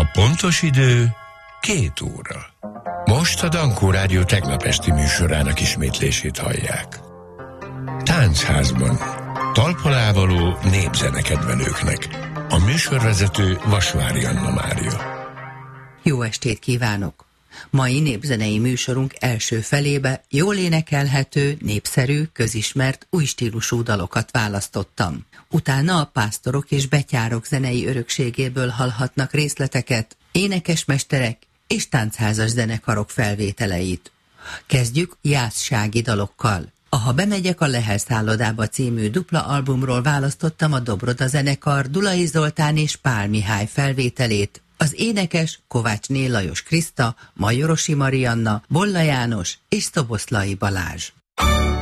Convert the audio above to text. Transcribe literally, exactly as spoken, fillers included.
pontos idő két óra. Most a Dankó Rádió tegnap esti műsorának ismétlését hallják. Táncházban talpalávaló népzenekedvelőknek. A műsorvezető Vasvári Anna Mária. Jó estét kívánok! Mai népzenei műsorunk első felébe jól énekelhető, népszerű, közismert, új stílusú dalokat választottam. Utána a pásztorok és betyárok zenei örökségéből hallhatnak részleteket, énekesmesterek és táncházas zenekarok felvételeit. Kezdjük jászsági dalokkal. A Ha bemegyek a Lehel szállodába című dupla albumról választottam a Dobroda zenekar Dulai Zoltán és Pál Mihály felvételét, az énekes Kovácsné Lajos Kriszta, Majorosi Marianna, Bolla János és Szoboszlai Balázs.